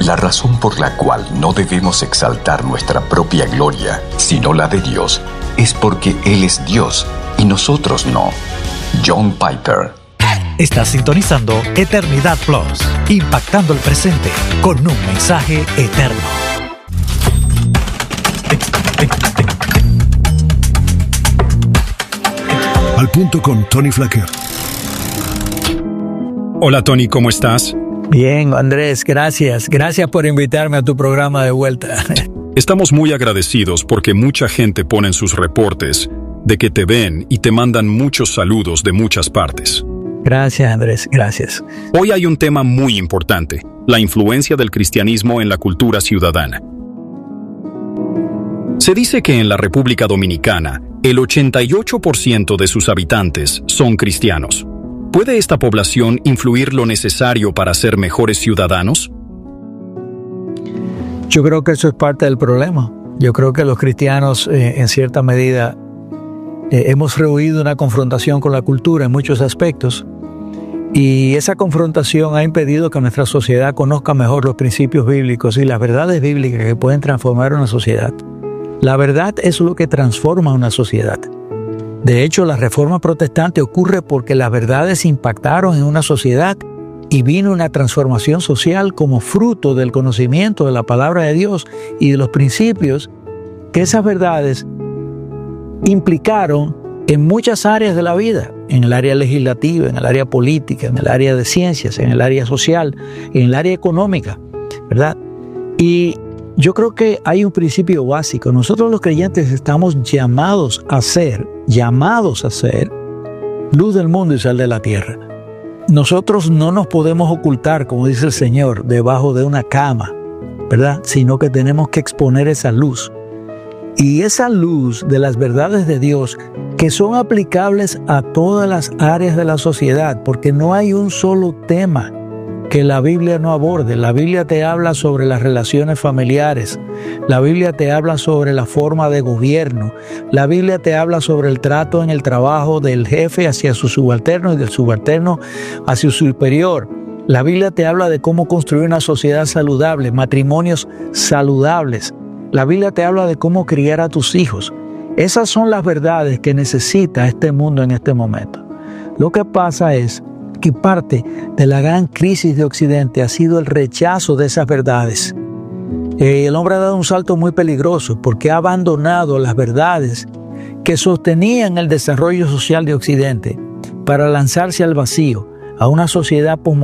La razón por la cual no debemos exaltar nuestra propia gloria, sino la de Dios, es porque Él es Dios y nosotros no. John Piper. Estás sintonizando Eternidad Plus, impactando el presente con un mensaje eterno. Al punto con Tony Flacker. Hola Tony, ¿cómo estás? Bien, Andrés, gracias. Gracias por invitarme a tu programa de vuelta. Estamos muy agradecidos porque mucha gente pone en sus reportes de que te ven y te mandan muchos saludos de muchas partes. Gracias, Andrés, gracias. Hoy hay un tema muy importante, la influencia del cristianismo en la cultura ciudadana. Se dice que en la República Dominicana, el 88% de sus habitantes son cristianos. ¿Puede esta población influir lo necesario para ser mejores ciudadanos? Yo creo que eso es parte del problema. Yo creo que los cristianos, en cierta medida, hemos rehuido una confrontación con la cultura en muchos aspectos, y esa confrontación ha impedido que nuestra sociedad conozca mejor los principios bíblicos y las verdades bíblicas que pueden transformar una sociedad. La verdad es lo que transforma una sociedad. De hecho, la reforma protestante ocurre porque las verdades impactaron en una sociedad y vino una transformación social como fruto del conocimiento de la palabra de Dios y de los principios que esas verdades implicaron en muchas áreas de la vida, en el área legislativa, en el área política, en el área de ciencias, en el área social, en el área económica, ¿verdad? Y yo creo que hay un principio básico. Nosotros los creyentes estamos llamados a ser luz del mundo y sal de la tierra. Nosotros no nos podemos ocultar, como dice el Señor, debajo de una cama, ¿verdad? Sino que tenemos que exponer esa luz. Y esa luz de las verdades de Dios que son aplicables a todas las áreas de la sociedad, porque no hay un solo tema que la Biblia no aborde. La Biblia te habla sobre las relaciones familiares, la Biblia te habla sobre la forma de gobierno, la Biblia te habla sobre el trato en el trabajo del jefe hacia su subalterno y del subalterno hacia su superior. La Biblia te habla de cómo construir una sociedad saludable, matrimonios saludables. La Biblia te habla de cómo criar a tus hijos. Esas son las verdades que necesita este mundo en este momento. Lo que pasa es que parte de la gran crisis de Occidente ha sido el rechazo de esas verdades. El hombre ha dado un salto muy peligroso porque ha abandonado las verdades que sostenían el desarrollo social de Occidente para lanzarse al vacío, a una sociedad